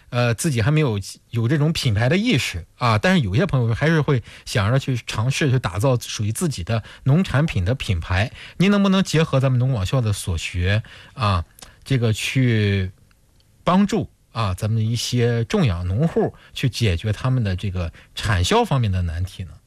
自己还没有这种品牌的意识啊，但是有些朋友还是会想着去尝试去打造属于自己的农产品的品牌。您能不能结合咱们农广校的所学啊，这个去帮助啊咱们一些种养农户去解决他们的这个产销方面的难题呢？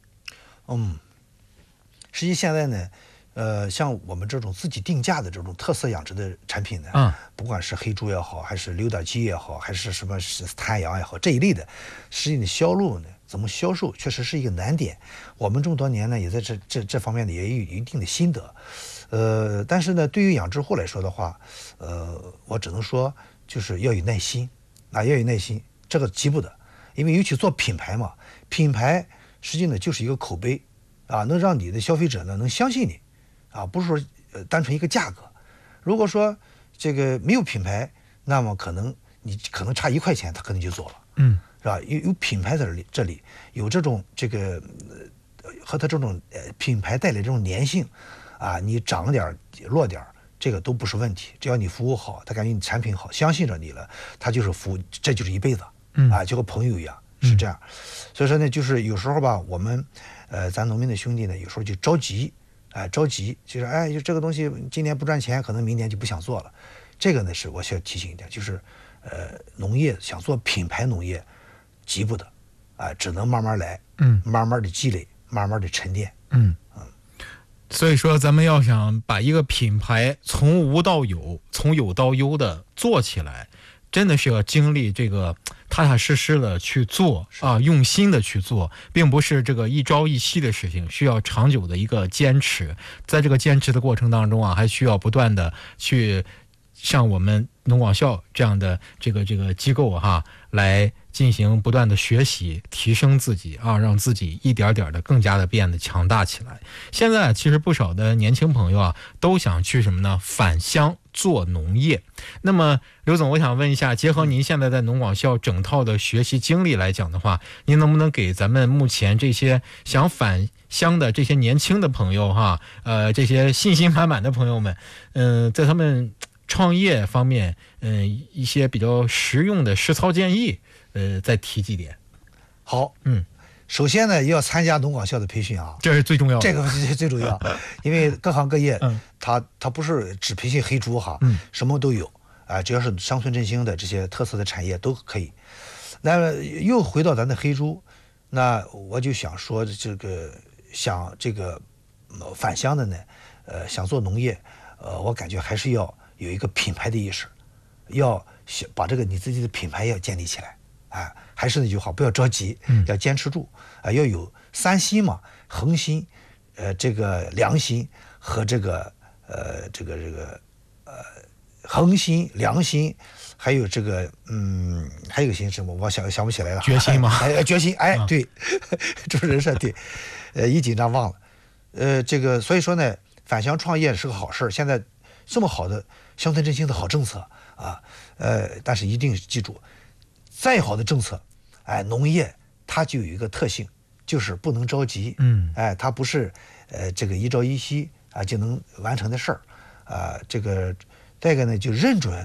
实际现在呢，像我们这种自己定价的这种特色养殖的产品呢，不管是黑猪也好，还是溜点鸡也好，还是什么滩羊也好，这一类的，实际的销路呢，怎么销售，确实是一个难点。我们这么多年呢，也在这方面呢，也有一定的心得。但是呢，对于养殖户来说的话，我只能说就是要有耐心啊，要有耐心，这个急不得，因为尤其做品牌嘛，品牌实际呢就是一个口碑啊，能让你的消费者呢能相信你。不是说单纯一个价格，如果说这个没有品牌，那么你可能差1块钱，他可能就走了，是吧？有品牌在这里，有这种这个和他这种品牌带来这种粘性啊，你涨点落点这个都不是问题，只要你服务好，他感觉你产品好，相信着你了，他就是服务，这就是一辈子就和朋友一样，是这样。所以说呢，就是有时候吧，我们咱农民的兄弟呢，有时候就着急。就是就这个东西今年不赚钱，可能明年就不想做了。这个呢是我需要提醒一点，就是农业想做品牌农业，急不得只能慢慢来，慢慢的积累，慢慢的沉淀。 所以说咱们要想把一个品牌从无到有，从有到优的做起来，真的是要经历这个踏踏实实的去做用心的去做，并不是这个一朝一夕的事情，需要长久的一个坚持。在这个坚持的过程当中还需要不断的去像我们农广校这样的这个机构来进行不断的学习，提升自己让自己一点点的更加的变得强大起来。现在其实不少的年轻朋友都想去什么呢？返乡做农业。那么刘总，我想问一下，结合您现在在农广校整套的学习经历来讲的话，您能不能给咱们目前这些想返乡的这些年轻的朋友这些信心满满的朋友们，在他们创业方面，一些比较实用的实操建议，再提几点。 好，首先呢，要参加农广校的培训这是最重要的， 这个是最重要，因为各行各业，它不是只培训黑猪什么都有只要是乡村振兴的这些特色的产业都可以。那又回到咱的黑猪，那我就想说想返乡的呢，想做农业，我感觉还是要有一个品牌的意识，要把你自己的品牌要建立起来还是那句话，不要着急，要坚持住要有3心嘛，恒心，良心和恒心、良心，还有还有个心什么，我想不起来了。 决心吗？ 决心，对，主持人说对，一紧张忘了。所以说呢，返乡创业是个好事。现在这么好的乡村振兴的好政策但是一定记住，再好的政策，农业它就有一个特性，就是不能着急。它不是一朝一夕就能完成的事儿再一个呢，就认准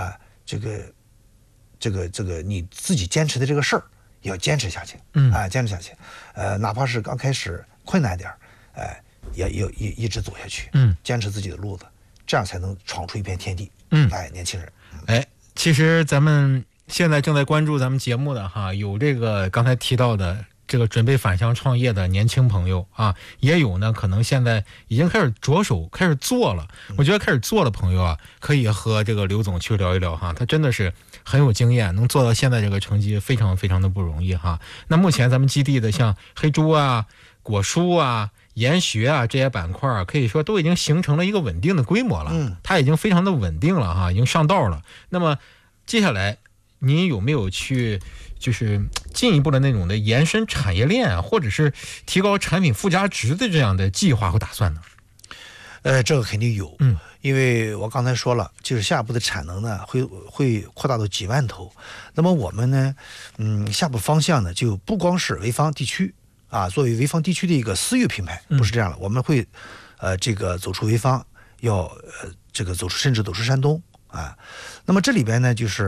你自己坚持的这个事儿要坚持下去，坚持下去，哪怕是刚开始困难点也要一直走下去，坚持自己的路子，这样才能闯出一片天地。年轻人， 其实咱们现在正在关注咱们节目的有这个刚才提到的这个准备返乡创业的年轻朋友也有呢，可能现在已经开始着手开始做了。我觉得开始做的朋友可以和这个刘总去聊一聊他真的是很有经验，能做到现在这个成绩非常非常的不容易那目前咱们基地的像黑猪果蔬研学这些板块可以说都已经形成了一个稳定的规模了，它已经非常的稳定了已经上道了。那么接下来您有没有去就是进一步的那种的延伸产业链或者是提高产品附加值的这样的计划和打算呢？ 这个肯定有，因为我刚才说了，就是下一步的产能呢会扩大到几万头。那么我们呢，下一步方向呢就不光是潍坊地区作为潍坊地区的一个私域品牌，不是这样的，我们会走出潍坊，要甚至走出山东那么这里边呢，就是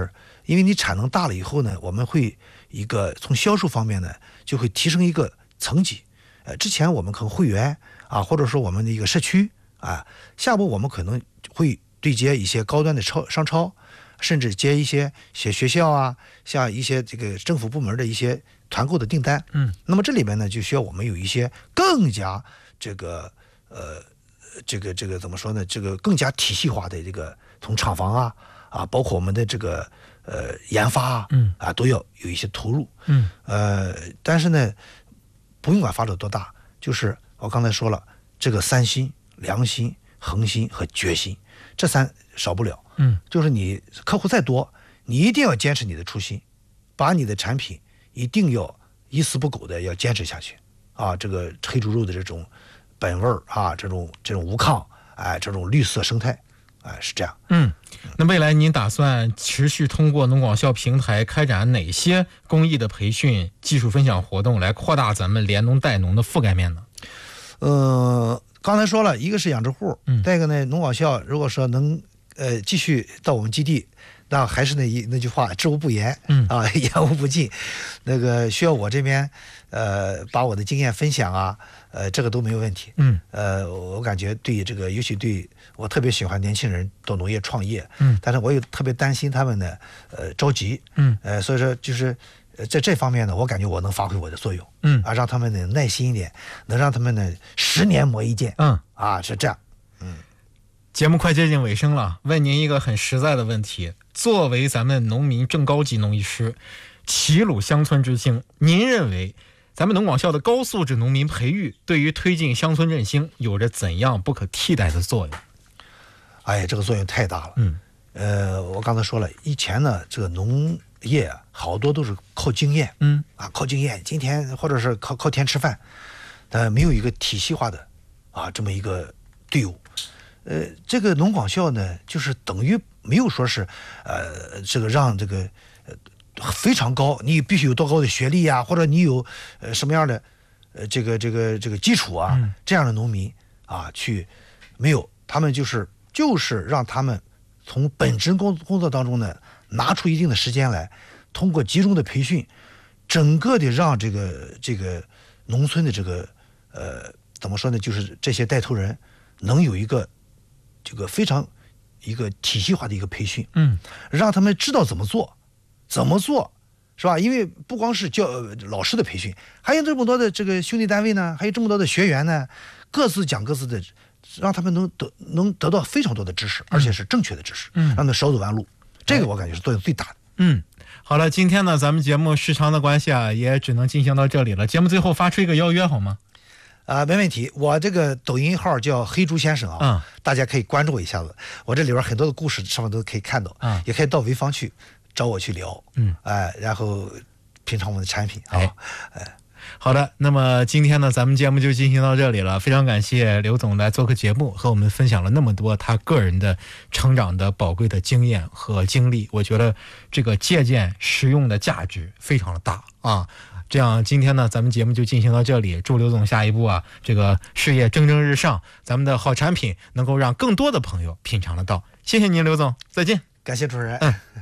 因为你产能大了以后呢，我们会一个从销售方面呢就会提升一个层级。之前我们可能会员啊，或者说我们的一个社区啊，下步我们可能会对接一些高端的商超，甚至接一些学校啊，像一些这个政府部门的一些团购的订单。那么这里面呢，就需要我们有一些更加这个怎么说呢？这个更加体系化的这个从厂房啊，包括我们的这个研发都要有一些投入。但是呢，不用管发展多大，就是我刚才说了，这个3心：良心、恒心和决心，这3少不了。就是你客户再多，你一定要坚持你的初心，把你的产品一定要一丝不苟的要坚持下去啊！这个黑猪肉的这种本味儿啊，这种无抗，这种绿色生态，是这样。 那未来您打算持续通过农广校平台开展哪些公益的培训、技术分享活动，来扩大咱们联农带农的覆盖面呢？ 刚才说了，一个是养殖户，再一个呢，农广校如果说能继续到我们基地，那还是那句话，知无不言，言无不尽。那个需要我这边把我的经验分享啊，这个都没有问题。我感觉对这个，尤其对我特别喜欢年轻人到农业创业，但是我也特别担心他们呢着急，所以说就是在这方面呢，我感觉我能发挥我的作用，让他们呢耐心一点，能让他们呢10年磨一剑，是这样。 节目快接近尾声了，问您一个很实在的问题：作为咱们农民正高级农艺师，齐鲁乡村之星，您认为咱们农广校的高素质农民培育对于推进乡村振兴有着怎样不可替代的作用？ 这个作用太大了。我刚才说了，以前呢，这个农业好多都是靠经验，靠经验，今天或者是靠天吃饭，但没有一个体系化的这么一个队伍。这个农广校呢，就是等于没有说是这个让这个非常高，你必须有多高的学历啊，或者你有什么样的这个基础啊，这样的农民去没有，他们就是让他们从本职工作当中呢拿出一定的时间来，通过集中的培训，整个的让这个农村的这个怎么说呢，就是这些带头人能有一个这个非常一个体系化的一个培训，让他们知道怎么做，是吧？因为不光是老师的培训，还有这么多的这个兄弟单位呢，还有这么多的学员呢，各自讲各自的，让他们能得到非常多的知识，而且是正确的知识，让他们少走弯路。这个我感觉是作用最大的。 好了，今天呢，咱们节目时长的关系也只能进行到这里了。节目最后发出一个邀约好吗？ 没问题，我这个抖音号叫黑猪先生大家可以关注我一下子，我这里边很多的故事上面都可以看到，也可以到潍坊去找我去聊，然后品尝我们的产品好的，那么今天呢，咱们节目就进行到这里了。非常感谢刘总来做客节目，和我们分享了那么多他个人的成长的宝贵的经验和经历。我觉得这个借鉴实用的价值非常的大这样，今天呢，咱们节目就进行到这里。祝刘总下一步这个事业蒸蒸日上，咱们的好产品能够让更多的朋友品尝得到。谢谢您，刘总，再见。 感谢主持人。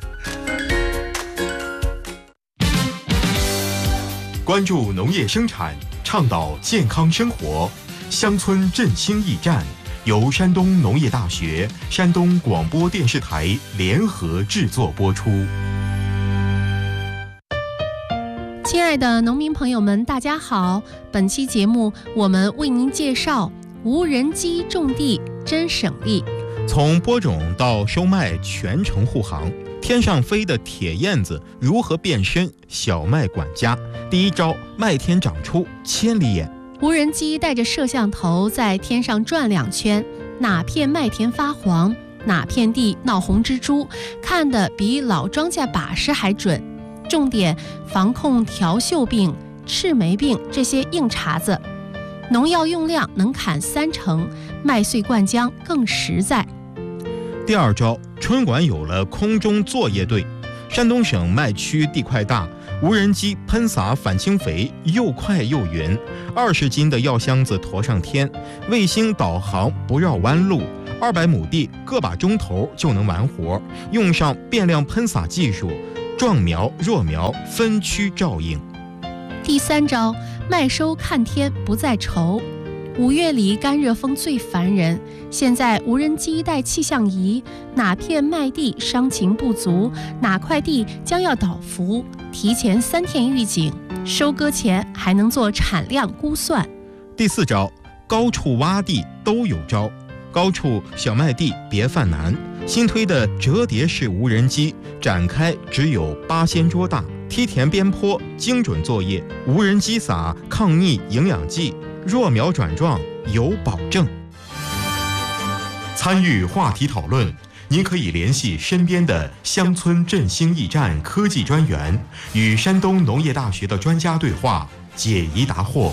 关注农业生产，倡导健康生活，乡村振兴驿站由山东农业大学、山东广播电视台联合制作播出。 亲爱的农民朋友们，大家好！本期节目我们为您介绍无人机种地真省力。 从播种到收麦全程护航，天上飞的铁燕子如何变身小麦管家？第一招，麦田长出千里眼。 无人机带着摄像头在天上转2圈，哪片麦田发黄，哪片地闹红蜘蛛，看得比老庄稼把式还准。重点防控条锈病、赤霉病这些硬茬子，农药用量能砍3成，麦穗灌浆更实在。 第二招，春管有了空中作业队。山东省麦区地块大，无人机喷洒反青肥又快又匀，20斤的药箱子驮上天，卫星导航不绕弯路，200亩地个把钟头就能完活。用上变量喷洒技术， 壮苗、弱苗分区照应。 第3招，麦收看天不再愁。5月里干热风最烦人，现在无人机带气象仪，哪片麦地伤晴不足，哪块地将要倒伏，提前3天预警，收割前还能做产量估算。 第4招，高处洼地都有招。高处小麦地别犯难，新推的折叠式无人机展开只有8仙桌大，梯田边坡精准作业，无人机撒抗逆营养剂，弱苗转壮有保证。参与话题讨论，您可以联系身边的乡村振兴驿站科技专员，与山东农业大学的专家对话，解疑答惑。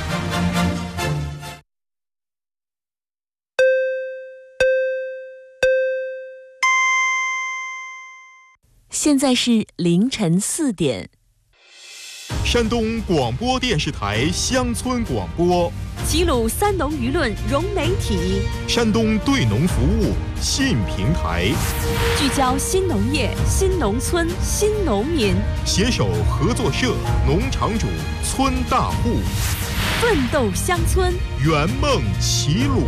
现在是凌晨4点。 山东广播电视台乡村广播， 齐鲁3农舆论融媒体， 山东对农服务新平台， 聚焦新农业、新农村、新农民， 携手合作社、农场主、村大户， 奋斗乡村， 圆梦齐鲁。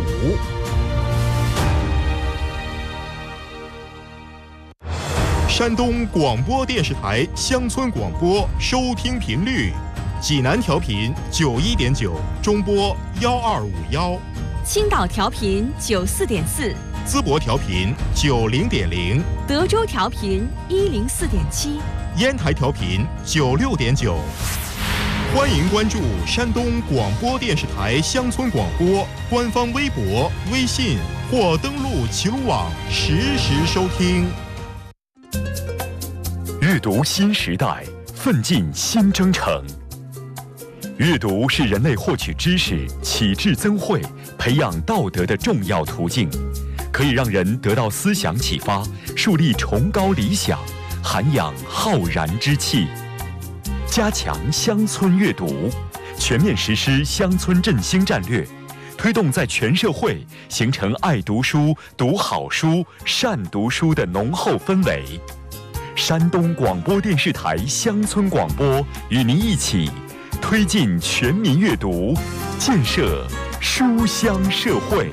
山东广播电视台乡村广播收听频率：济南调频91.9，中波1251； 青岛调频94.4， 淄博调频90.0， 德州调频104.7， 烟台调频96.9。欢迎关注山东广播电视台乡村广播官方微博、微信，或登录齐鲁网实时收听。 阅读新时代，奋进新征程。阅读是人类获取知识、启智增慧、培养道德的重要途径，可以让人得到思想启发，树立崇高理想，涵养浩然之气。加强乡村阅读，全面实施乡村振兴战略，推动在全社会形成爱读书、读好书、善读书的浓厚氛围。山东广播电视台乡村广播与您一起推进全民阅读，建设书香社会。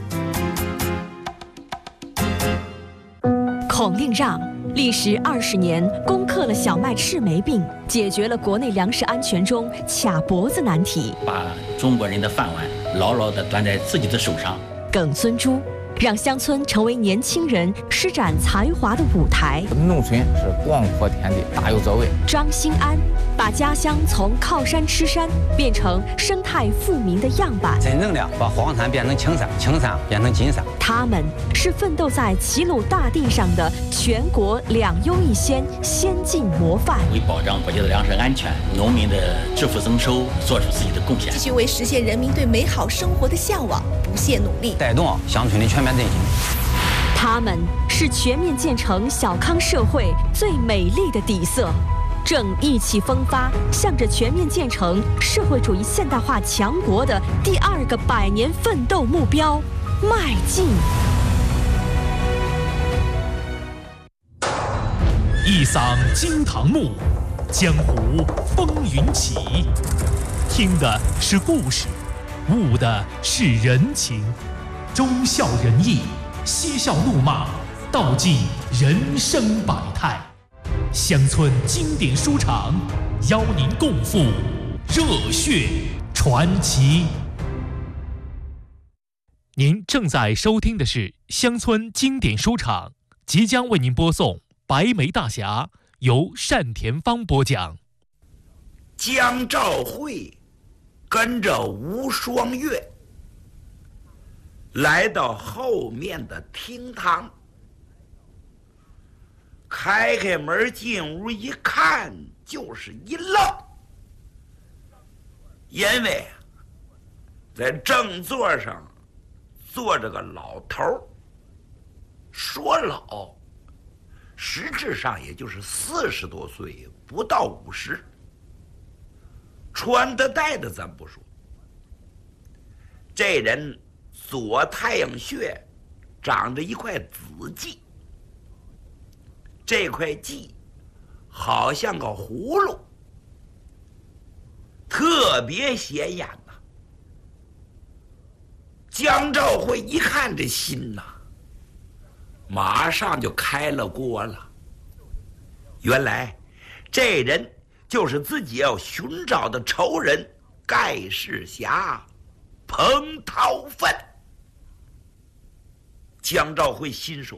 孔令让历时20年，攻克了小麦赤霉病，解决了国内粮食安全中卡脖子难题， 把中国人的饭碗牢牢地端在自己的手上。 耿孙洙让乡村成为年轻人施展才华的舞台。 农村是广阔天地，大有作为。 张兴安把家乡从靠山吃山变成生态富民的样板， 真正的把荒山变成青山，青山变成金山。 他们是奋斗在齐鲁大地上的全国2优1先先进模范， 为保障国家的粮食安全、农民的致富增收做出自己的贡献， 继续为实现人民对美好生活的向往不懈努力， 带动乡村的全面振兴。 他们是全面建成小康社会最美丽的底色，正意气风发，向着全面建成社会主义现代化强国的第2个100年奋斗目标迈进。 一嗓惊堂木，江湖风云起。听的是故事，悟的是人情，忠孝仁义，嬉笑怒骂，道尽人生百态。乡村经典书场邀您共赴热血传奇。您正在收听的是乡村经典书场，即将为您播送《白眉大侠》，由单田芳播讲。 江兆会跟着吴双月来到后面的厅堂，开门进屋一看，就是一愣，因为在正座上坐着个老头儿，说老实质上也就是40多岁，不到50，穿的戴的咱不说，这人左太阳穴长着一块紫髻，这块髻好像个葫芦，特别显眼呐。江兆会一看这心呐，马上就开了锅了。原来这人就是自己要寻找的仇人盖世侠彭桃奋。江兆会心说，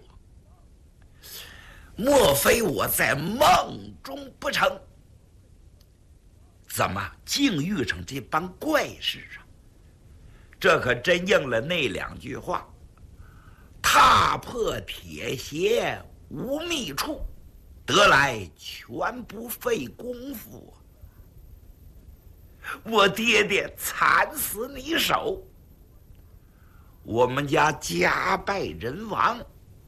莫非我在梦中不成？怎么竟遇上这般怪事啊？这可真应了那2句话：踏破铁鞋无觅处，得来全不费功夫。我爹爹惨死你手，我们家家败人亡，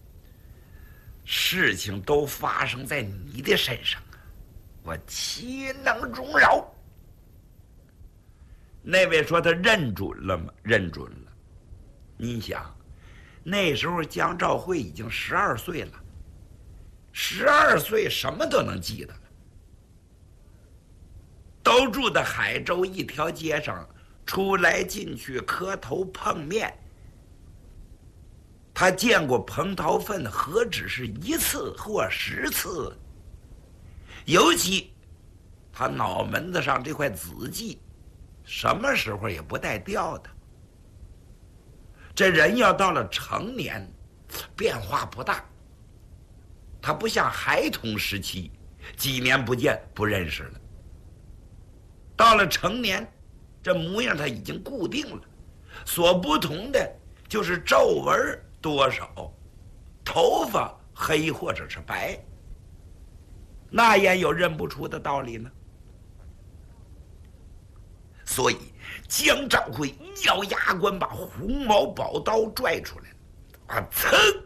事情都发生在你的身上，我岂能容饶？那位说他认准了吗？认准了。你想，那时候江兆会已经12岁了，12岁什么都能记得了。都住在海州一条街上，出来进去磕头碰面。他见过彭桃奋何止是1次或10次，尤其他脑门子上这块紫髻，什么时候也不带掉的。这人要到了成年，变化不大。他不像孩童时期，几年不见不认识了。到了成年，这模样他已经固定了，所不同的就是皱纹多少，头发黑或者是白，那也有认不出的道理呢。所以江兆会一咬牙关，把红毛宝刀拽出来，噌，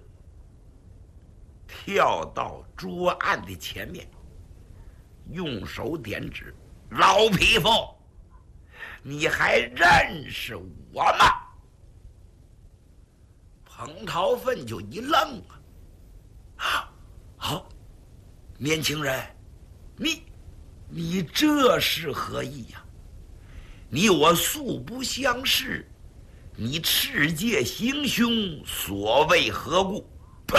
跳到桌案的前面，用手点指：“老匹夫，你还认识我吗？”彭桃奋就一愣啊！年轻人，你这是何意呀？你我素不相识，你持剑行凶，所谓何故？呸！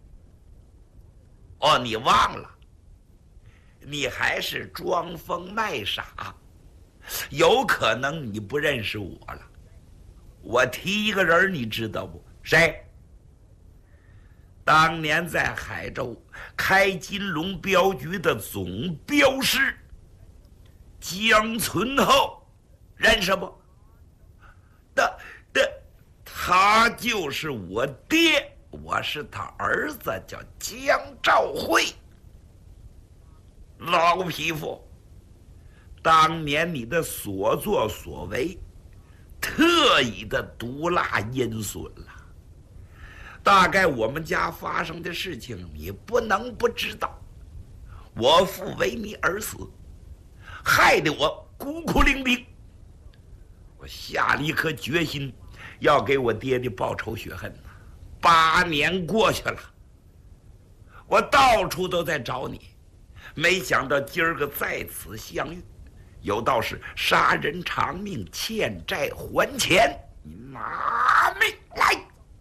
哦，你忘了，你还是装疯卖傻，有可能你不认识我了。我提一个人，你知道不？谁？当年在海州开金龙镖局的总镖师江存厚，认识不？他就是我爹，我是他儿子，叫江兆会。老匹夫，当年你的所作所为，特意的毒辣阴损了。大概我们家发生的事情，你不能不知道。我父为你而死，害得我孤苦伶仃。我下了一颗决心，要给我爹爹报仇雪恨。8年过去了，我到处都在找你，没想到今儿个在此相遇。有道是杀人偿命，欠债还钱。你拿命来！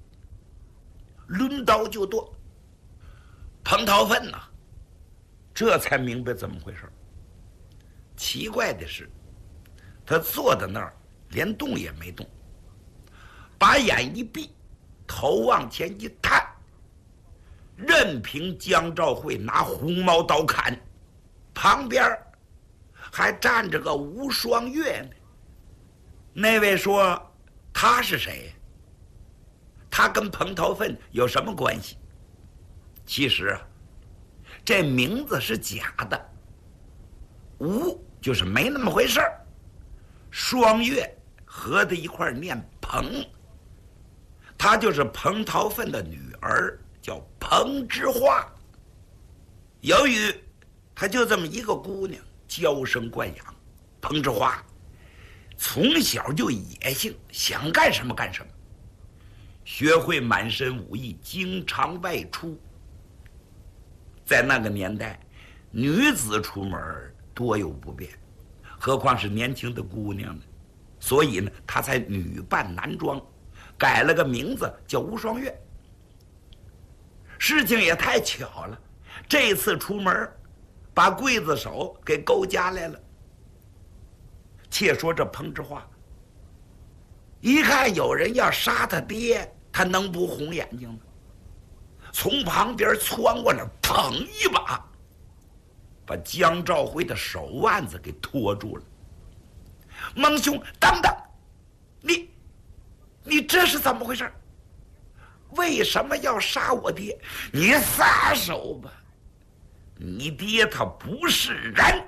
抡刀就剁。彭桃奋呐，这才明白怎么回事。奇怪的是，他坐在那儿连动也没动，把眼一闭，头往前一探，任凭江兆会拿红毛刀砍，旁边还站着个吴双月呢。那位说他是谁？他跟彭桃奋有什么关系？其实啊，这名字是假的。吴就是没那么回事儿，双月合在一块念彭，她就是彭桃奋的女儿，叫彭之花。由于她就这么一个姑娘，娇生惯养，彭之花从小就野性，想干什么干什么，学会满身武艺，经常外出。在那个年代， 女子出门多有不便，何况是年轻的姑娘呢？所以呢，她才女扮男装，改了个名字叫无双月。事情也太巧了，这次出门把刽子手给勾家来了。且说这彭之花一看有人要杀他爹，他能不红眼睛吗？从旁边窜过来，砰一把把江兆辉的手腕子给拖住了。蒙兄，等等，你这是怎么回事？为什么要杀我爹？你撒手吧，你爹他不是人。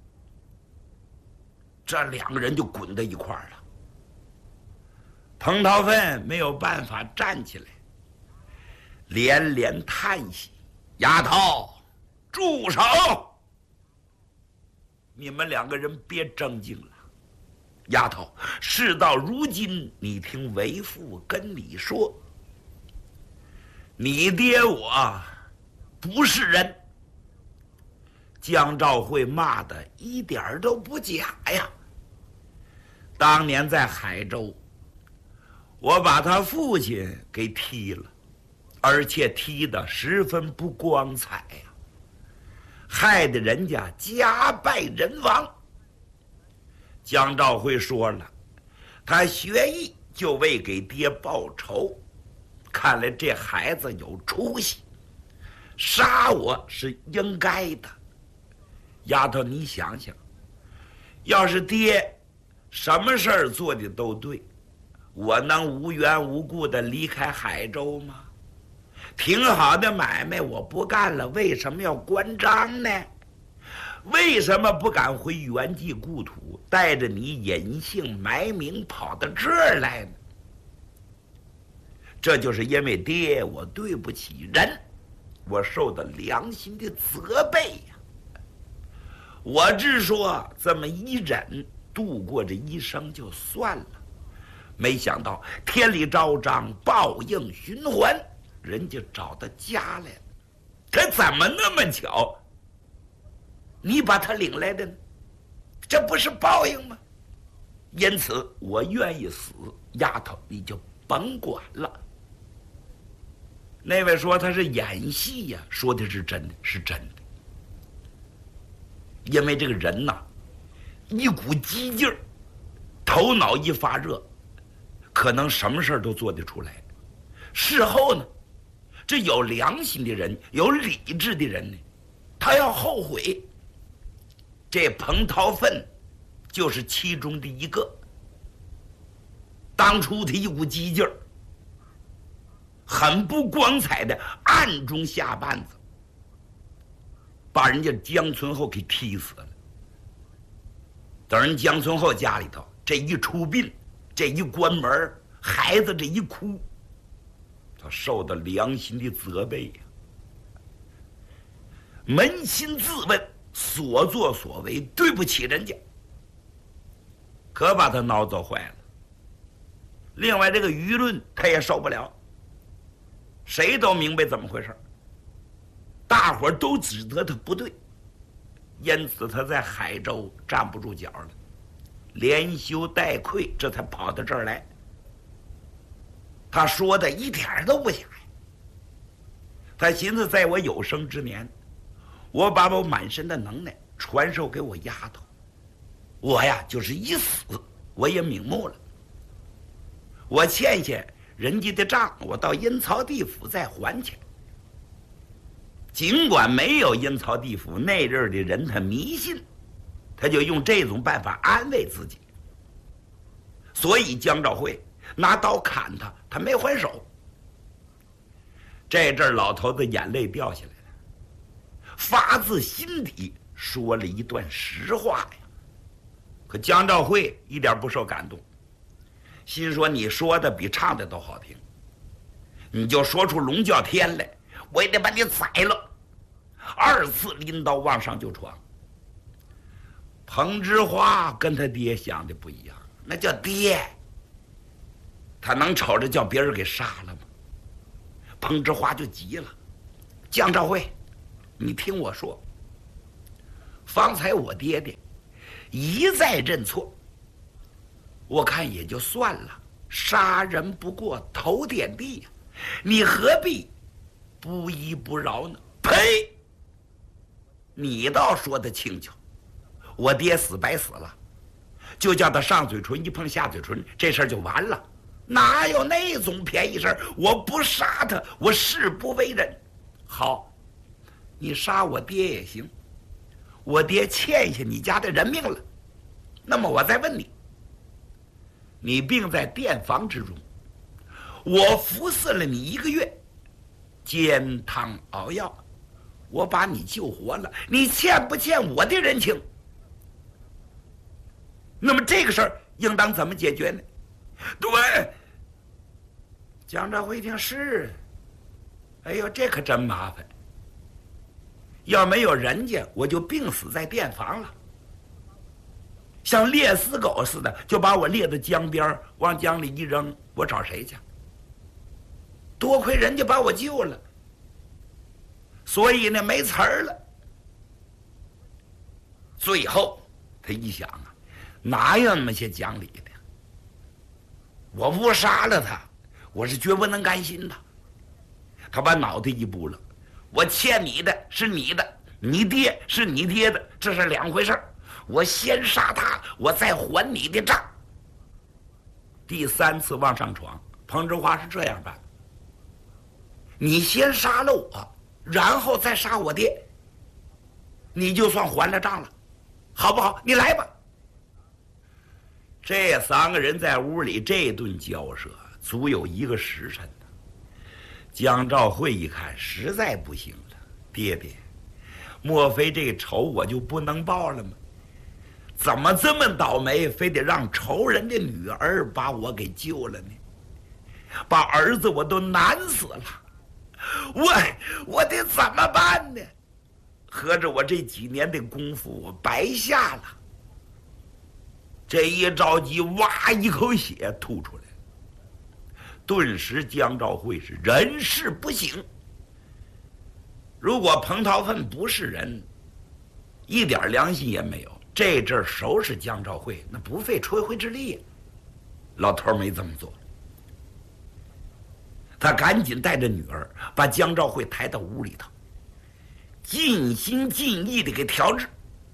这两个人就滚到一块儿了。彭涛奋没有办法站起来，连连叹息：“丫头，住手！你们两个人别争竞了。丫头，事到如今，你听为父跟你说，你爹我不是人。江兆辉骂的一点都不假呀。当年在海州，我把他父亲给踢了，而且踢得十分不光彩呀，害得人家家败人亡。江兆辉说了，他学艺就为给爹报仇，看来这孩子有出息，杀我是应该的。丫头，你想想，要是爹什么事儿做的都对，我能无缘无故的离开海州吗？挺好的买卖我不干了，为什么要关张呢？为什么不敢回原籍故土，带着你隐姓埋名跑到这儿来呢？这就是因为爹我对不起人，我受到良心的责备呀。我只说这么一忍，度过这一生就算了，没想到天理昭彰，报应循环，人家找到家来了。可怎么那么巧，你把他领来的呢？这不是报应吗？因此我愿意死，丫头你就甭管了。那位说他是演戏呀，说的是真的，是真的。因为这个人呐，一股激劲儿，头脑一发热，可能什么事儿都做得出来。事后呢，这有良心的人，有理智的人呢，他要后悔。这彭涛奋就是其中的一个。当初他一股激劲儿，很不光彩的暗中下绊子，把人家江存厚给踢死了。等人江存厚家里头这一出殡，这一关门，孩子这一哭，他受到良心的责备呀。扪心自问，所作所为对不起人家，可把他挠走坏了。另外这个舆论他也受不了，谁都明白怎么回事，大伙儿都指责他不对，因此他在海州站不住脚了，连羞带愧，这才跑到这儿来。他说的一点都不假呀。他寻思，在我有生之年，我把我满身的能耐传授给我丫头，我呀就是一死我也瞑目了。我欠下人家的账，我到阴曹地府再还去。尽管没有阴曹地府，那阵儿的人他迷信，他就用这种办法安慰自己。所以江兆辉拿刀砍他，他没还手。这阵儿老头子眼泪掉下来了，发自心底说了一段实话呀。可江兆辉一点不受感动，心说你说的比唱的都好听，你就说出龙叫天来，我也得把你宰了。二次拎刀往上就闯。彭之花跟他爹想的不一样，那叫爹，他能瞅着叫别人给杀了吗？彭之花就急了，江兆辉，你听我说， 方才我爹爹一再认错，我看也就算了，杀人不过头点地呀，你何必不依不饶呢？呸！你倒说得轻巧，我爹死白死了，就叫他上嘴唇一碰下嘴唇，这事儿就完了。哪有那种便宜事儿？我不杀他，我誓不为人。好，你杀我爹也行，我爹欠下你家的人命了。那么我再问你，你病在店房之中，我服侍了你1个月，煎汤熬药，我把你救活了，你欠不欠我的人情？那么这个事儿应当怎么解决呢？对，江兆辉一听是，哎呦，这可真麻烦。要没有人家，我就病死在店房了，像猎死狗似的，就把我猎到江边，往江里一扔，我找谁去？多亏人家把我救了，所以呢没词儿了。最后他一想啊，哪有那么些讲理的？我不杀了他，我是绝不能甘心的。他把脑袋一拨了，我欠你的是你的，你爹是你爹的，这是2回事儿。我先杀他，我再还你的账。第3次往上闯，彭志华是这样办：你先杀了我，然后再杀我爹，你就算还了账了，好不好？你来吧。这3个人在屋里这顿交涉，足有1个时辰呢。江兆辉一看，实在不行了，爹爹，莫非这仇我就不能报了吗？怎么这么倒霉，非得让仇人的女儿把我给救了呢？把儿子我都难死了，我得怎么办呢？合着我这几年的功夫我白下了。这一着急，哇一口血吐出来，顿时江兆辉是人事不省。如果彭涛奋不是人，一点良心也没有，这阵儿收拾江兆辉那不费吹灰之力。老头没这么做，他赶紧带着女儿把江兆辉抬到屋里头，尽心尽意的给调治，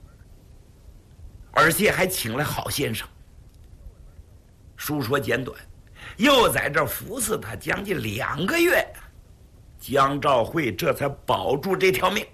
而且还请来好先生。书说简短，又在这服侍他将近2个月，江兆辉这才保住这条命。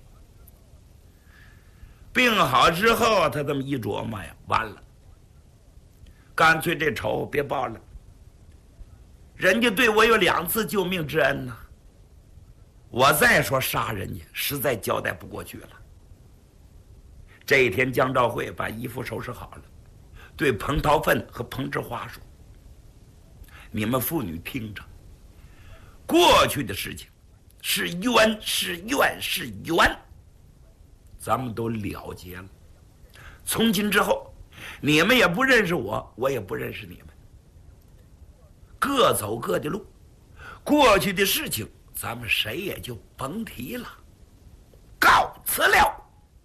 病好之后，他这么一琢磨呀，完了，干脆这仇别报了。人家对我有2次救命之恩呢，我再说杀人家，实在交代不过去了。这一天，江兆辉把衣服收拾好了，对彭涛奋和彭志华说：“你们父女听着，过去的事情是冤是怨是冤，咱们都了结了。从今之后，你们也不认识我，我也不认识你们，各走各的路。过去的事情，咱们谁也就甭提了，告辞了。”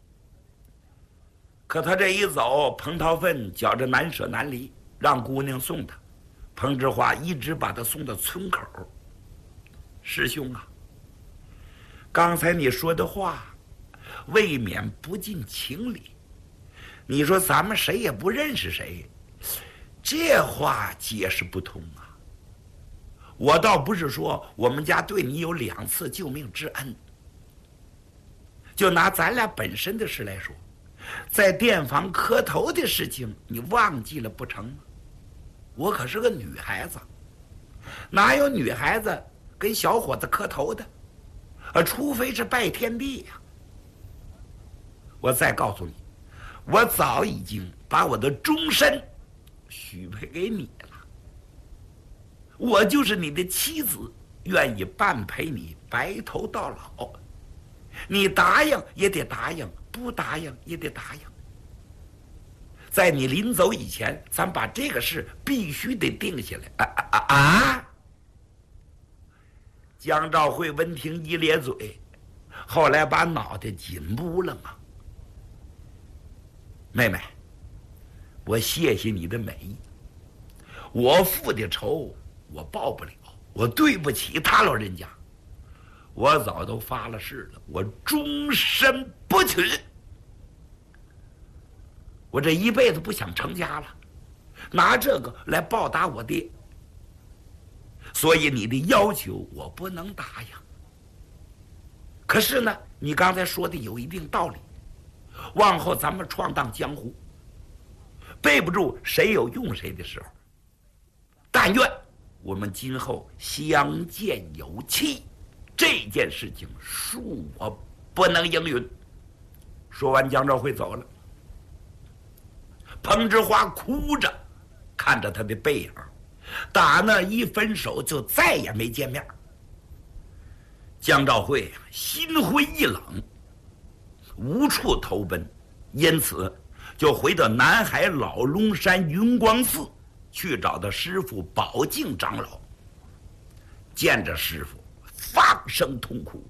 可他这一走，彭涛奋觉着难舍难离，让姑娘送他。彭志华一直把他送到村口。师兄啊，刚才你说的话未免不近情理。你说咱们谁也不认识谁，这话解释不通啊。我倒不是说我们家对你有2次救命之恩，就拿咱俩本身的事来说，在店房磕头的事情你忘记了不成吗？我可是个女孩子，哪有女孩子跟小伙子磕头的？除非是拜天地呀。我再告诉你，我早已经把我的终身许配给你了。我就是你的妻子，愿意伴陪你白头到老。你答应也得答应，不答应也得答应。在你临走以前，咱把这个事必须得定下来。江兆辉闻听一咧嘴，后来把脑袋紧捂了嘛。 妹妹，我谢谢你的美意，我父的仇我报不了，我对不起他老人家，我早都发了誓了，我终身不娶。我这一辈子不想成家了，拿这个来报答我爹，所以你的要求我不能答应。可是呢，你刚才说的有一定道理，往后咱们闯荡江湖，背不住谁有用谁的时候。但愿我们今后相见有期，这件事情恕我不能应允。说完，江兆辉走了。彭之华哭着看着他的背影，打那一分手就再也没见面。江兆辉心灰意冷，无处投奔，因此就回到南海老龙山云光寺去找到师父宝镜长老。见着师父，放声痛哭，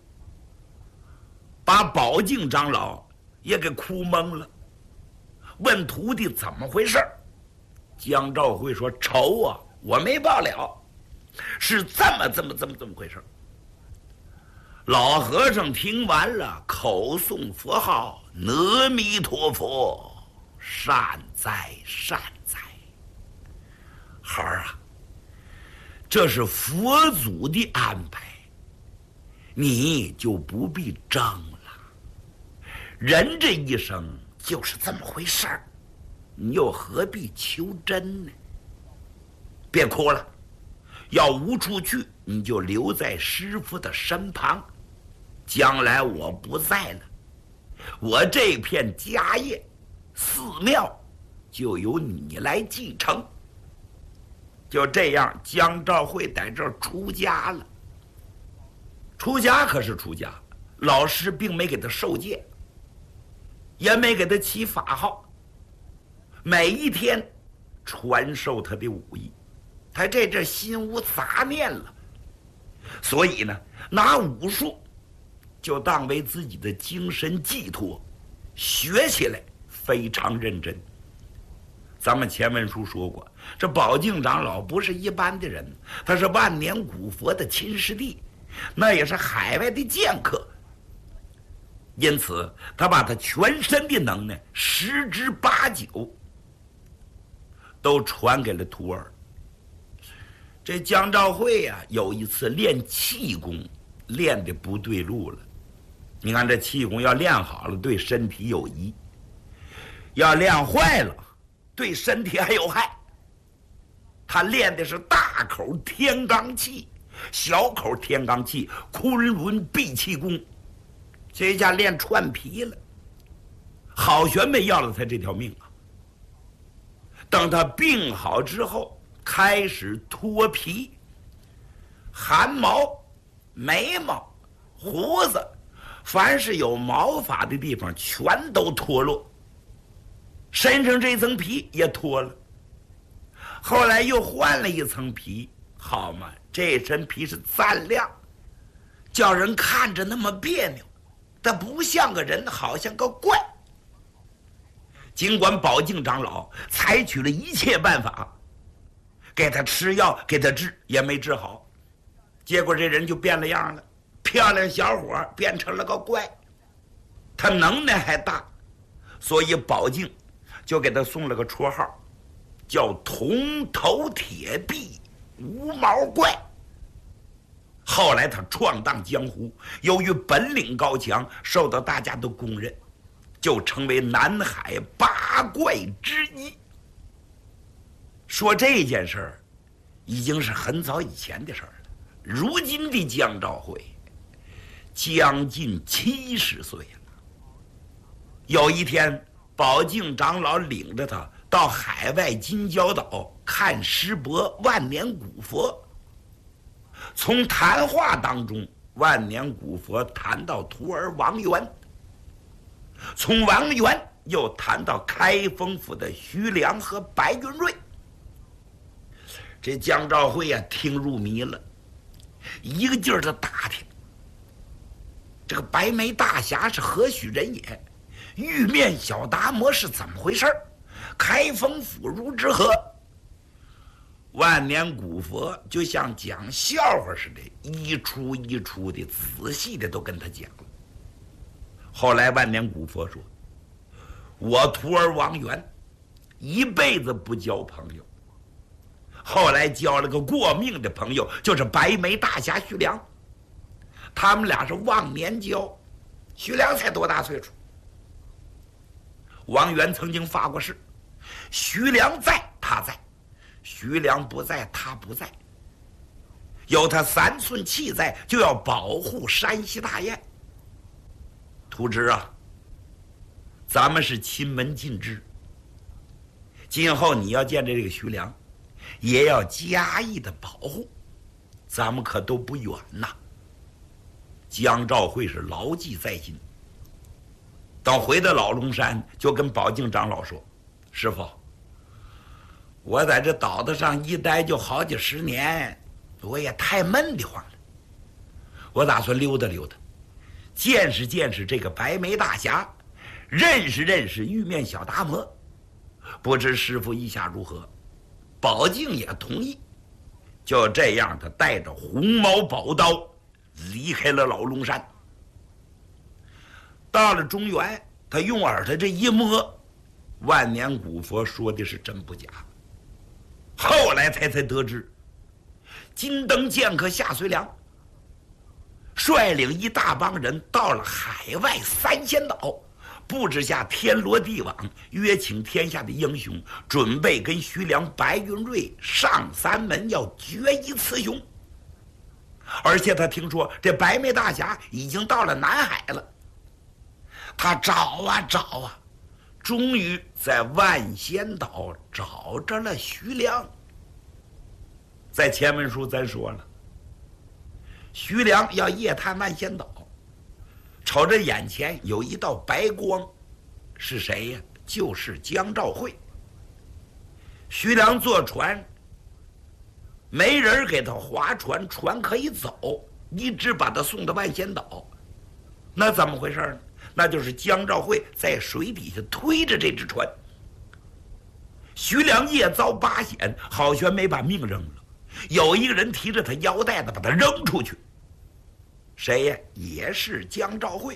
把宝镜长老也给哭懵了。问徒弟怎么回事，江兆辉说：“仇啊，我没报了，是这么回事。”老和尚听完了，口诵佛号：“阿弥陀佛，善哉善哉。”孩儿啊，这是佛祖的安排，你就不必争了。人这一生就是这么回事儿，你又何必求真呢？别哭了，要无处去，你就留在师父的身旁。将来我不在了，我这片家业、寺庙就由你来继承。就这样，江兆辉在这儿出家了。出家可是出家，老师并没给他受戒，也没给他起法号，每一天传授他的武艺。他这心无杂念了，所以呢，拿武术就当为自己的精神寄托，学起来非常认真。咱们前文书说过，这宝镜长老不是一般的人，他是万年古佛的亲师弟，那也是海外的剑客。因此他把他全身的能耐10之8九都传给了徒儿。这江兆辉呀，有一次练气功练得不对路了。你看这气功要练好了对身体有益，要练坏了对身体还有害。他练的是大口天罡气，小口天罡气，昆仑闭气功，这下练串皮了。好玄没要了他这条命啊！等他病好之后，开始脱皮，汗毛、眉毛、胡子，凡是有毛发的地方全都脱落，身上这层皮也脱了。后来又换了一层皮，好嘛，这身皮是锃亮，叫人看着那么别扭，他不像个人，好像个怪。尽管宝镜长老采取了一切办法，给他吃药，给他治，也没治好，结果这人就变了样了，漂亮小伙变成了个怪。他能耐还大，所以宝镜就给他送了个绰号，叫铜头铁臂无毛怪。后来他闯荡江湖，由于本领高强，受到大家的公认，就成为南海8怪之一。说这件事儿已经是很早以前的事儿了，如今的江兆辉将近70岁了。有一天，宝镜长老领着他到海外金角岛看师伯万年古佛。从谈话当中，万年古佛谈到徒儿王元，从王元又谈到开封府的徐良和白云瑞。这江兆辉呀，听入迷了，一个劲儿的打听这个白眉大侠是何许人也， 玉面小达摩是怎么回事？开封府如之何？万年古佛就像讲笑话似的，一出一出的仔细的都跟他讲了。后来万年古佛说，我徒儿王元一辈子不交朋友，后来交了个过命的朋友，就是白眉大侠徐良。他们俩是忘年交，徐良才多大岁数？王元曾经发过誓，徐良在他在，徐良不在他不在，有他3寸气在，就要保护山西大雁。图之啊，咱们是亲门近支，今后你要见这个徐良，也要加以的保护，咱们可都不远呐。江兆会是牢记在心。等回到老龙山，就跟宝镜长老说：“师傅，我在这岛子上一待就好几10年，我也太闷得慌了。我打算溜达溜达，见识见识这个白眉大侠，认识认识玉面小达摩。不知师傅意下如何？”宝镜也同意。就这样，他带着红毛宝刀离开了老龙山。到了中原，他用耳朵这一摸，万年古佛说的是真不假。后来才得知，金灯剑客夏遂良率领一大帮人到了海外3仙岛，布置下天罗地网，约请天下的英雄，准备跟徐良、白云瑞上3门要决一雌雄。而且他听说这白眉大侠已经到了南海了，他找啊找啊，终于在万仙岛找着了徐良。在前文书咱说了，徐良要夜探万仙岛，瞅着眼前有一道白光，是谁呀？就是江兆会。徐良坐船，没人给他划船，船可以走，一直把他送到万仙岛。那怎么回事呢？那就是江兆会在水底下推着这只船。徐良夜遭8险，好悬没把命扔了。有一个人提着他腰带子把他扔出去，谁呀？也是江兆会。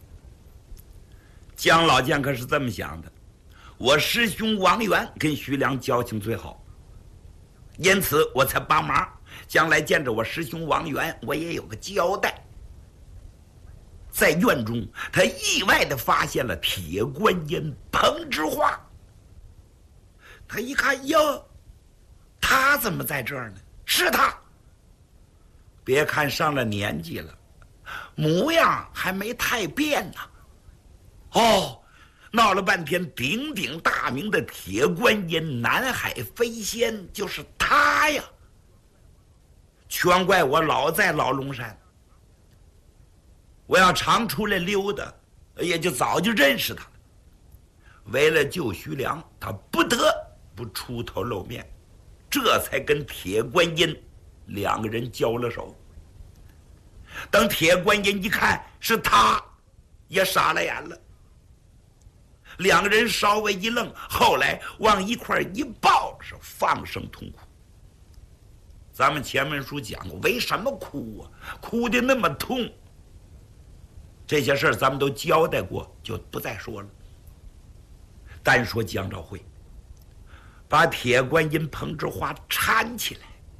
江老剑客是这么想的：我师兄王元跟徐良交情最好，因此我才帮忙，将来见着我师兄王元，我也有个交代。在院中，他意外地发现了铁观音彭之花。他一看，哟，他怎么在这儿呢？是他。别看上了年纪了，模样还没太变呢。哦，闹了半天鼎鼎大名的铁观音南海飞仙就是他呀！全怪我老在老龙山，我要常出来溜达，也就早就认识他了。为了救徐良，他不得不出头露面，这才跟铁观音2个人交了手。等铁观音一看是他，也傻了眼了。2个人稍微一愣，后来往一块一抱，是放声痛哭。咱们前文书讲过，为什么哭啊？哭得那么痛。这些事儿咱们都交代过，就不再说了。单说江兆会把铁观音彭之花搀起来，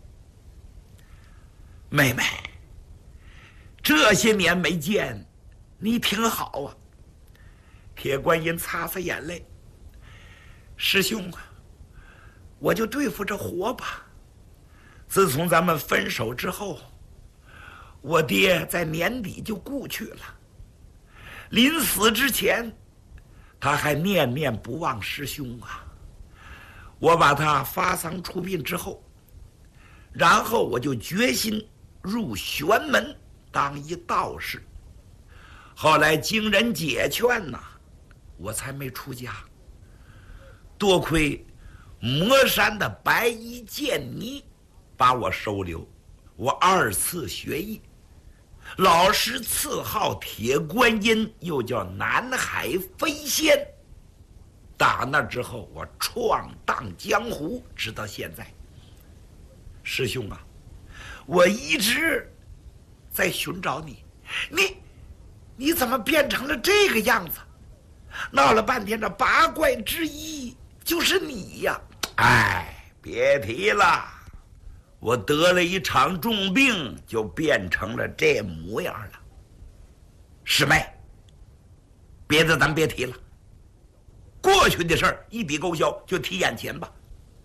妹妹，这些年没见，你挺好啊。铁观音擦擦眼泪，师兄啊，我就对付着活吧。自从咱们分手之后，我爹在年底就故去了。临死之前，他还念念不忘师兄啊。我把他发丧出殡之后，然后我就决心入玄门当一道士。后来经人解劝呐，我才没出家。多亏魔山的白衣剑尼把我收留，我2次学艺。 老师赐号铁观音，又叫南海飞仙。打那之后，我闯荡江湖，直到现在。师兄啊，我一直在寻找你，你怎么变成了这个样子？闹了半天，这八怪之一就是你呀！哎，别提了，我得了一场重病，就变成了这模样了。师妹，别的咱别提了，过去的事儿一笔勾销，就提眼前吧。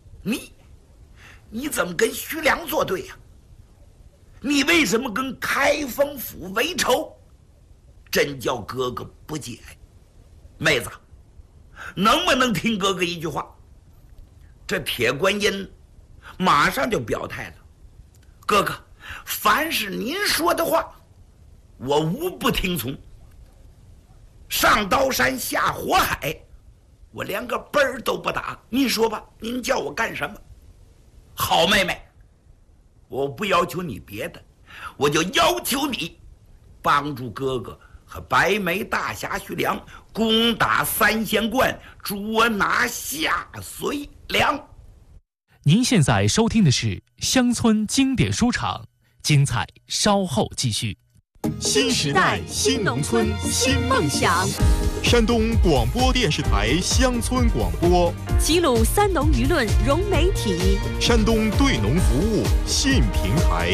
你怎么跟徐良作对呀？你为什么跟开封府为仇？真叫哥哥不解。妹子，能不能听哥哥一句话？这铁观音马上就表态了，哥哥，凡是您说的话，我无不听从。上刀山下火海，我连个奔儿都不打。您说吧，您叫我干什么？好妹妹，我不要求你别的，我就要求你帮助哥哥和白眉大侠徐良攻打三仙观，捉拿夏遂良。 您现在收听的是乡村经典书场，精彩稍后继续。 新时代新农村新梦想， 山东广播电视台乡村广播， 齐鲁三农舆论融媒体， 山东对农服务信平台。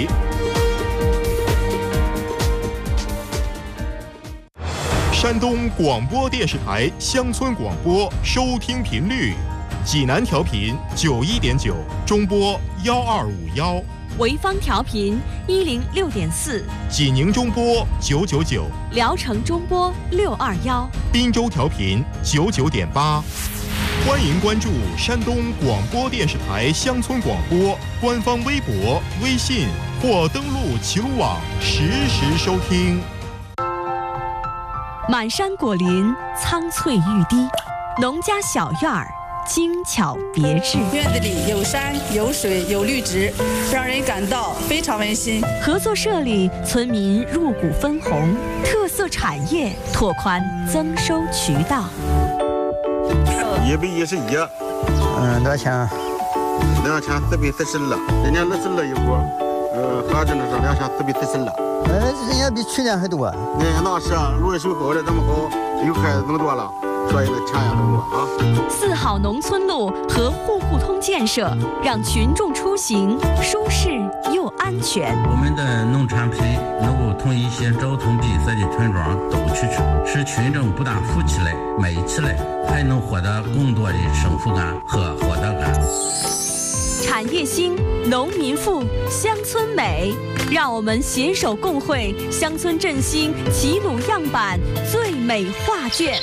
山东广播电视台乡村广播收听频率：济南调频91.9，中波1251； 潍坊调频106.4， 济宁中波999， 聊城中波621， 滨州调频99.8。欢迎关注山东广播电视台乡村广播官方微博、微信或登录齐鲁网实时收听。 满山果林，苍翠欲滴，农家小院儿，精巧别致。 院子里有山有水有绿植，让人感到非常温馨。 合作社里，村民入股分红，特色产业拓宽增收渠道。 111，多少钱？2440了，今年60了一股，合着呢是2440了。 人家比去年还多。 那是润水好了，这么好，又开始更多了，所以呢钱也更多啊。 4好农村路和户户通建设，让群众出行舒适又安全。 我们的农产品能够从一些交通闭塞的村庄走出去，使群众不但富起来、美起来，还能获得更多的幸福感和获得感。 产业兴，农民富，乡村美，让我们携手共绘乡村振兴齐鲁样板最美画卷。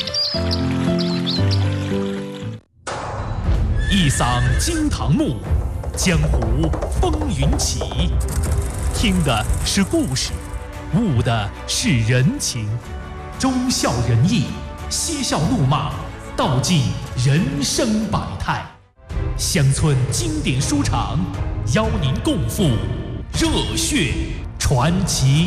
一嗓惊堂木，江湖风云起。听的是故事，悟的是人情，忠孝仁义，嬉笑怒骂，道尽人生百态。乡村经典书场邀您共赴热血传奇。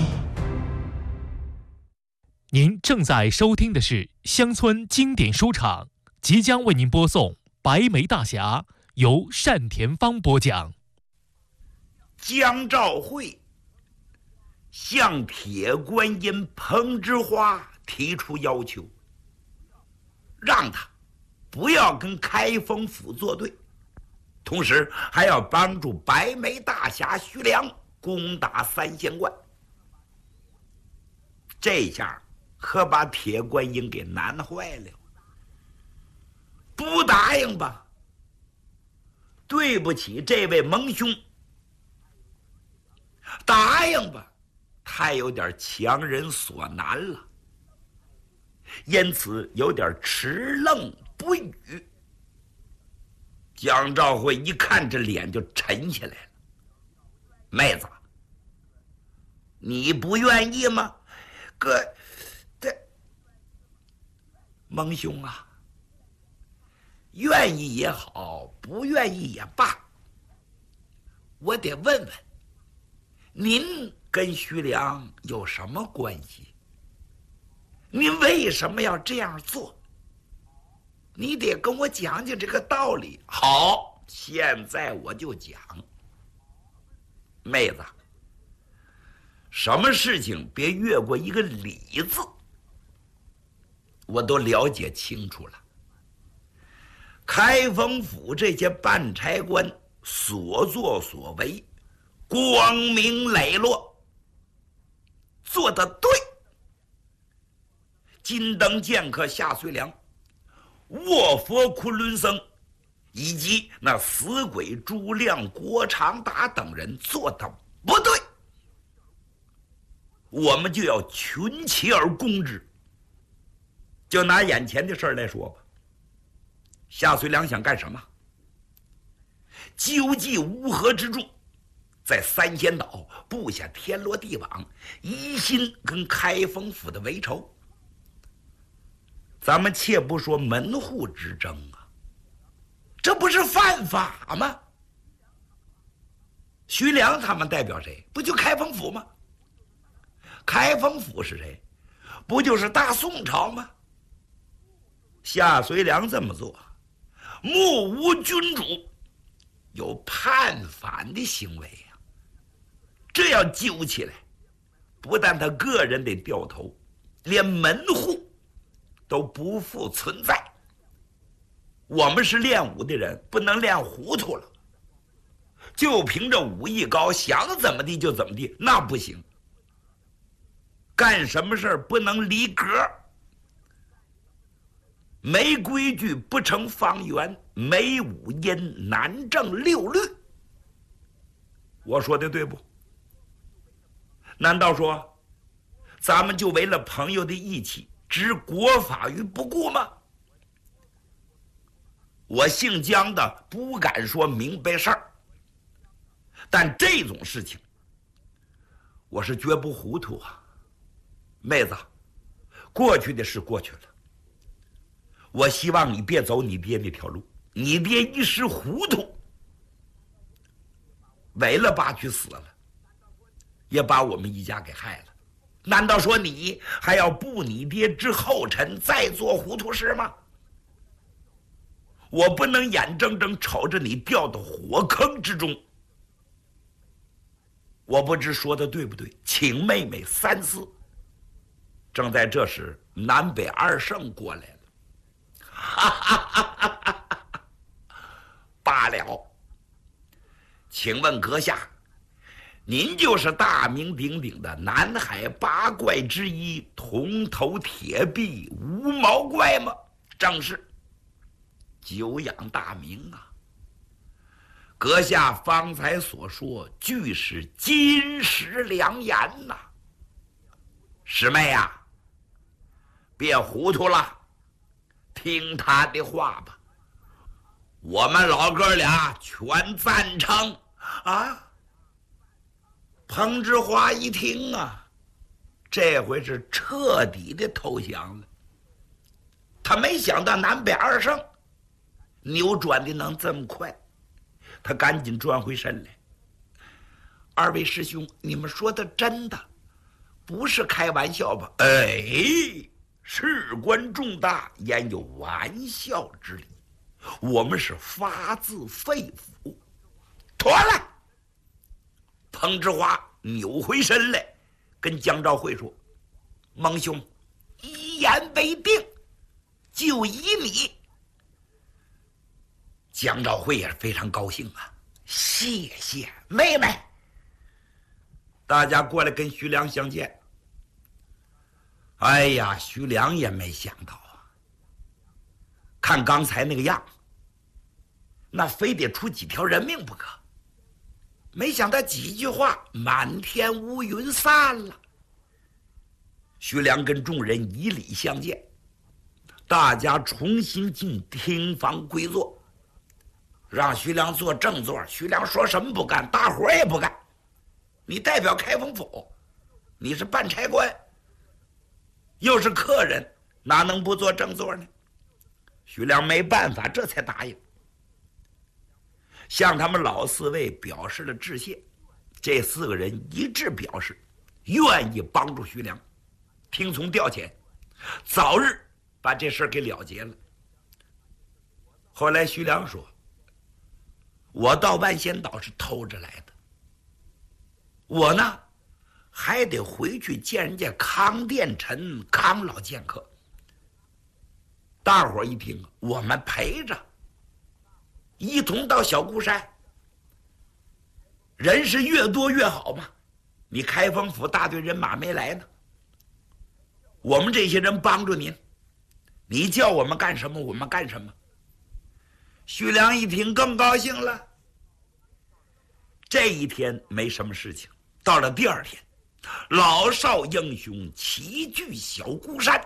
您正在收听的是乡村经典书场，即将为您播送《白眉大侠》，由单田芳播讲。 江兆会向铁观音彭之花提出要求，让他不要跟开封府作对，同时还要帮助白眉大侠徐良攻打三仙观。这下可把铁观音给难坏了。不答应吧，对不起这位蒙兄；答应吧，太有点强人所难了，因此有点迟愣不语。江兆会一看这脸就沉下来了。妹子，你不愿意吗？这蒙兄啊，愿意也好，不愿意也罢，我得问问您跟徐良有什么关系？你为什么要这样做？你得跟我讲讲这个道理。好，现在我就讲。妹子，什么事情别越过一个理字，我都了解清楚了。开封府这些办差官所作所为，光明磊落，做得对。金灯剑客夏遂良、卧佛昆仑僧以及那死鬼朱亮、郭长达等人做得不对，我们就要群起而攻之。就拿眼前的事儿来说吧，夏遂良想干什么？纠集乌合之众，在三仙岛布下天罗地网，一心跟开封府的为仇。咱们且不说门户之争啊，这不是犯法吗？徐良他们代表谁？不就开封府吗？开封府是谁？不就是大宋朝吗？夏遂良这么做，目无君主，有叛反的行为呀。这要揪起来，不但他个人得掉头，连门户都不复存在。我们是练武的人，不能练糊涂了，就凭着武艺高，想怎么地就怎么地，那不行。干什么事儿不能离格，没规矩不成方圆，没五音难正六律。我说的对不？难道说咱们就为了朋友的义气置国法于不顾吗？我姓姜的不敢说明白事儿，但这种事情我是绝不糊涂啊。妹子，过去的事过去了，我希望你别走你爹那条路。你爹一时糊涂，为了把去死了，也把我们一家给害了。难道说你还要步你爹之后尘，再做糊涂事吗？我不能眼睁睁瞅着你掉到火坑之中。我不知说的对不对，请妹妹三思。正在这时，南北二圣过来了。哈哈哈哈哈！罢了，请问阁下，您就是大名鼎鼎的南海八怪之一铜头铁臂无毛怪吗？正是，久仰大名啊！阁下方才所说，俱是金石良言呐。师妹呀，别糊涂了，听他的话吧。我们老哥俩全赞成啊！彭之华一听啊，这回是彻底的投降了。他没想到南北二圣扭转的能这么快，他赶紧转回身来。二位师兄，你们说的真的，不是开玩笑吧？哎，事关重大，焉有玩笑之理？我们是发自肺腑。妥了！彭之华扭回身来，跟江兆会说：“蒙兄，一言为定，就依你。”江兆会也是非常高兴啊，谢谢妹妹。大家过来跟徐良相见。哎呀，徐良也没想到啊，看刚才那个样，那非得出几条人命不可。没想到几句话，满天乌云散了。徐良跟众人以礼相见，大家重新进厅房归坐，让徐良坐正座。徐良说什么不干，大伙儿也不干。你代表开封府，你是办差官，又是客人，哪能不坐正座呢？徐良没办法，这才答应，向他们老四位表示了致谢。这4个人一致表示愿意帮助徐良，听从调遣，早日把这事儿给了结了。后来徐良说：“我到万仙岛是偷着来的，我呢还得回去见人家康殿臣康老剑客。”大伙儿一听，我们陪着，一同到小孤山，人是越多越好嘛。你开封府大队人马没来呢，我们这些人帮助您，你叫我们干什么我们干什么。徐良一听更高兴了。这一天没什么事情，到了第二天，老少英雄齐聚小孤山。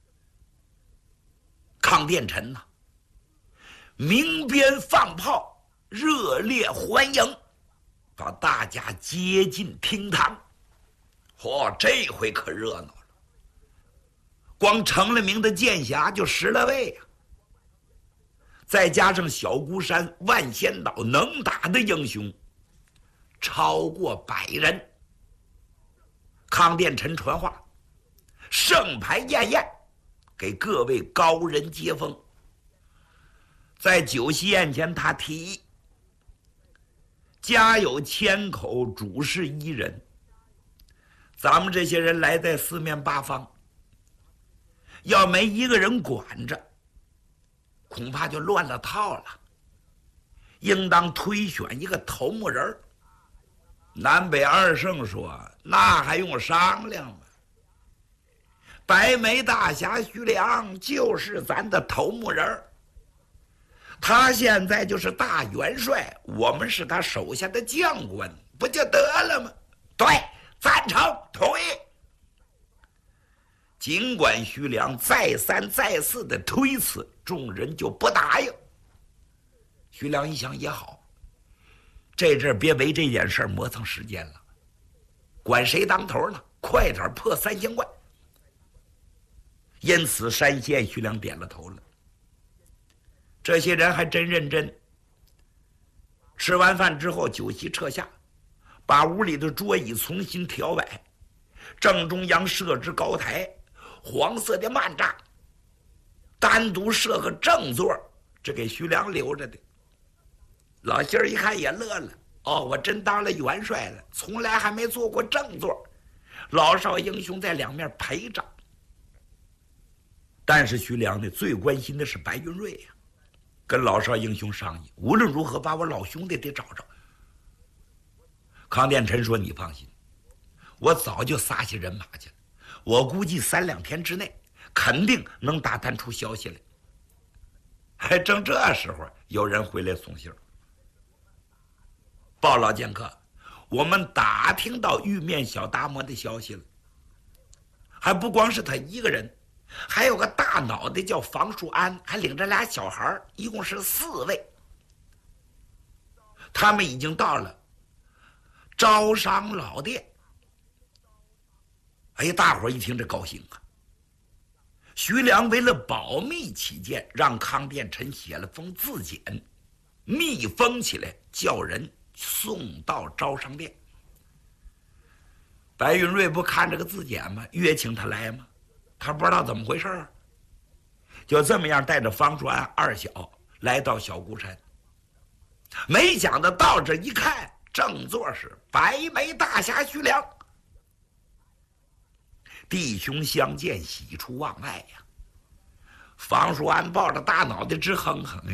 康殿臣呐，鸣鞭放炮，热烈欢迎，把大家接进厅堂。这回可热闹了，光成了名的剑侠就10来位呀，再加上小孤山万仙岛能打的英雄超过100人。康殿臣传话，盛牌宴宴，给各位高人接风。在酒席宴前，他提议：家有千口，主事1人。咱们这些人来在四面八方，要没一个人管着，恐怕就乱了套了。应当推选一个头目人。南北二圣说：“那还用商量吗？白眉大侠徐良就是咱的头目人，他现在就是大元帅，我们是他手下的将官，不就得了吗？”对，赞成，同意。尽管徐良再三再四的推辞，众人就不答应。徐良一想也好，这阵别为这件事磨蹭时间了，管谁当头呢？快点破3仙观。因此山县徐良点了头了。这些人还真认真。吃完饭之后，酒席撤下，把屋里的桌椅重新调摆，正中央设置高台，黄色的幔帐，单独设个正座，这给徐良留着的。老仙儿一看也乐了，我真当了元帅了，从来还没坐过正座，老少英雄在两面陪着。但是徐良呢，最关心的是白云瑞呀，跟老少英雄商议，无论如何把我老兄弟得找着。康殿臣说：“你放心，我早就撒下人马去了，我估计3、2天之内肯定能打探出消息来。”还正这时候，有人回来送信儿，报老剑客，我们打听到玉面小达摩的消息了。还不光是他一个人，还有个大脑袋叫房树安，还领着俩小孩，一共是4位。他们已经到了招商老店。大伙一听这高兴啊！徐良为了保密起见，让康殿臣写了封自简，密封起来，叫人送到招商店。白云瑞不看这个字简吗？约请他来吗？他不知道怎么回事啊，就这么样带着方树安2小来到小孤山。没想到这一看，正座是白眉大侠徐良。弟兄相见，喜出望外呀！方树安抱着大脑袋直哼哼，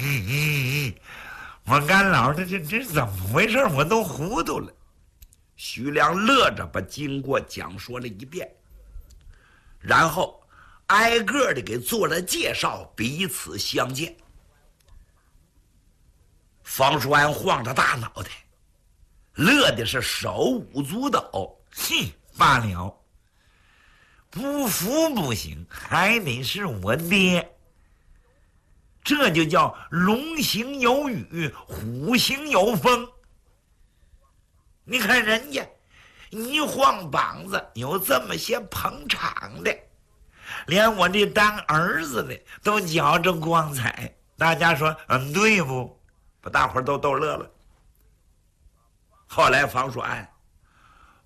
我干老的这怎么回事？我都糊涂了。徐良乐着把经过讲说了一遍，然后挨个的给做了介绍，彼此相见。方树安晃着大脑袋，乐的是手舞足蹈。罢了，不服不行，还得是我爹。这就叫龙行有雨，虎行有风。你看人家一晃膀子，有这么些捧场的，连我这当儿子的都觉着光彩。大家说对不？把大伙儿都逗乐了。后来房树安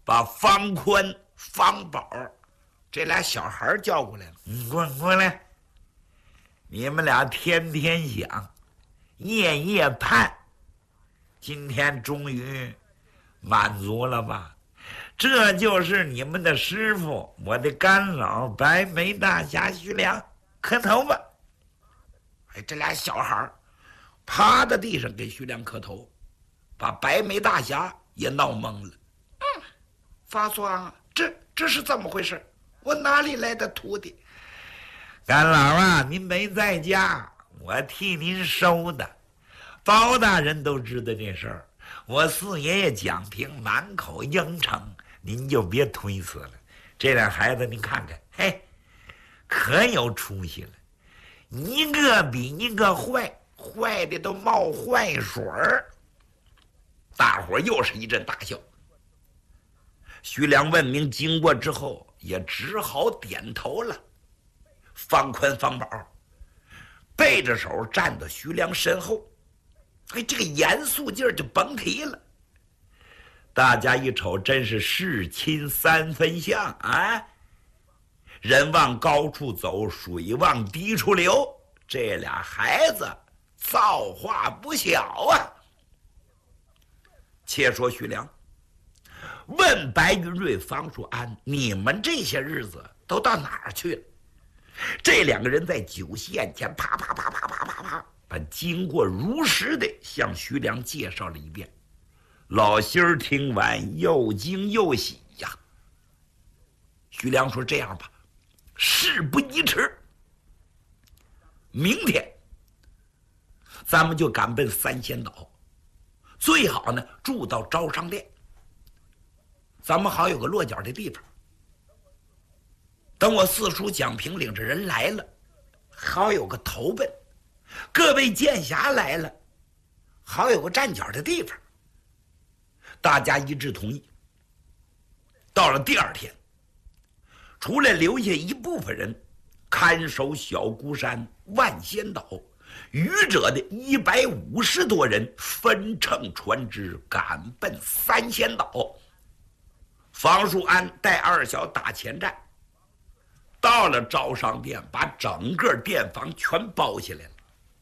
把方宽、方宝这俩小孩叫过来了。过来，你们俩天天想，夜夜盼，今天终于满足了吧？这就是你们的师傅，我的干老白眉大侠徐良，磕头吧。哎，这俩小孩趴在地上给徐良磕头，把白眉大侠也闹懵了。发酸啊，这是怎么回事？我哪里来的徒弟？干老啊，您没在家，我替您收的。包大人都知道这事儿，我四爷爷蒋平满口应承，您就别推辞了。这俩孩子您看看，嘿，可有出息了，一个比一个坏，坏的都冒坏水儿。大伙儿又是一阵大笑。徐良问明经过之后，也只好点头了。方宽、方宝背着手站在徐良身后，哎，这个严肃劲儿就甭提了。大家一瞅，真是世亲三分像啊！人往高处走，水往低处流，这俩孩子造化不小啊！且说徐良问白云瑞、方树安：“你们这些日子都到哪儿去了？”这两个人在酒席宴前啪啪啪啪啪啪啪，把经过如实的向徐良介绍了一遍。老心儿听完又惊又喜呀。徐良说：“这样吧，事不宜迟，明天咱们就赶奔三仙岛，最好呢住到招商店，咱们好有个落脚的地方。等我四叔蒋平领着人来了，好有个投奔；各位剑侠来了，好有个站脚的地方。”大家一致同意。到了第二天，除了留下一部分人看守小孤山、万仙岛，余者的150多人分乘船只赶奔三仙岛。方树安带二小打前站，到了招商店，把整个店房全包下来了。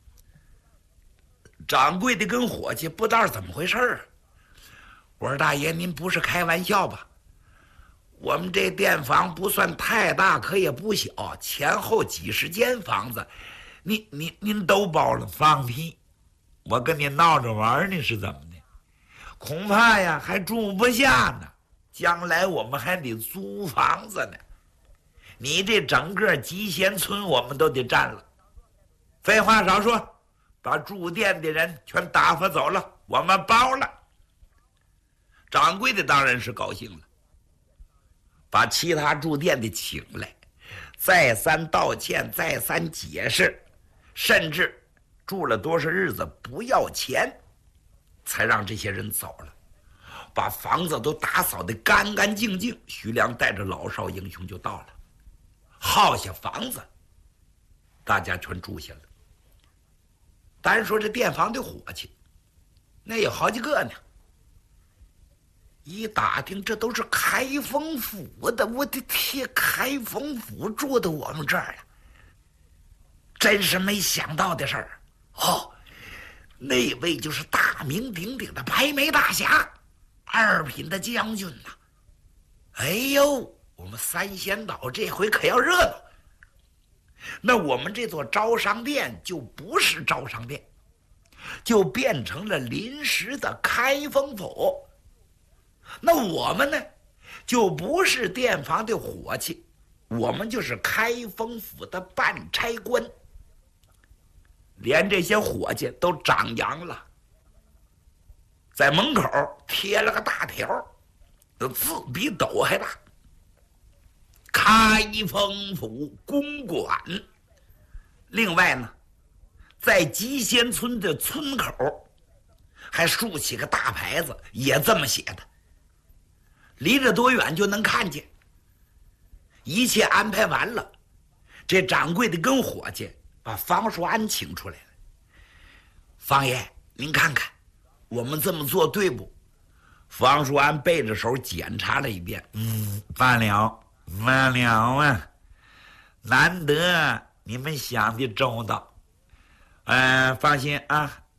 掌柜的跟伙计不知道怎么回事啊，我说：“大爷，您不是开玩笑吧？我们这店房不算太大，可也不小，前后几十间房子，您都包了？放屁！我跟你闹着玩呢，是怎么的？恐怕呀还住不下呢，将来我们还得租房子呢。你这整个集贤村我们都得占了。废话少说，把住店的人全打发走了，我们包了。”掌柜的当然是高兴了，把其他住店的请来，再三道歉，再三解释，甚至住了多少日子不要钱，才让这些人走了，把房子都打扫得干干净净。徐良带着老少英雄就到了，耗下房子，大家全住下了。单说这店房的伙计，那有好几个呢。一打听，这都是开封府的，我的天，开封府住到我们这儿了，真是没想到的事儿。哦，那位就是大名鼎鼎的白眉大侠，2品的将军呐。哎呦，我们三仙岛这回可要热闹。那我们这座招商店就不是招商店，就变成了临时的开封府。那我们呢，就不是店房的伙计，我们就是开封府的办差官。连这些伙计都长扬了，在门口贴了个大条，字比斗还大：“开封府公馆。”另外呢，在集贤村的村口还竖起个大牌子，也这么写的。离着多远就能看见。一切安排完了，这掌柜的跟伙计把方树安请出来了。“方爷，您看看，我们这么做对不？” 方叔安背着手检查了一遍，完了啊！难得你们想的周到，放心啊，